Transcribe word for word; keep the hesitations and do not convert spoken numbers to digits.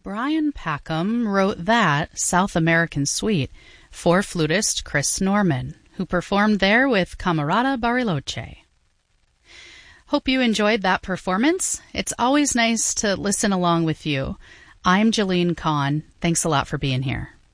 Brian Packham wrote that South American suite for flutist Chris Norman, who performed there with Camerata Bariloche. Hope you enjoyed that performance. It's always nice to listen along with you. I'm Jolene Kahn. Thanks a lot for being here.